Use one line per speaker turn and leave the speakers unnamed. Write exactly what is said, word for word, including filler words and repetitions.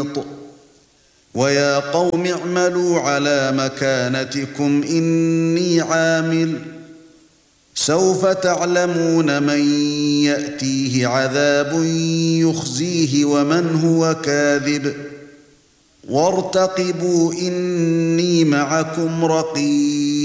مُحِيطٌ وَيَا قَوْمِ اعْمَلُوا عَلَى مَكَانَتِكُمْ إِنِّي عَامِلٌ سَوْفَ تَعْلَمُونَ مَن يَأْتِيهِ عَذَابٌ يُخْزِيهِ وَمَنْ هُوَ كَاذِبٌ وَارْتَقِبُوا إِنِّي مَعَكُمْ رَقِيبٌ